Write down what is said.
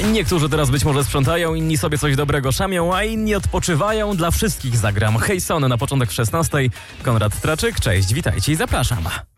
Niektórzy teraz być może sprzątają, inni sobie coś dobrego szamią, a inni odpoczywają. Dla wszystkich zagram Hejson na początek 16. Konrad Traczyk, cześć, witajcie i zapraszam.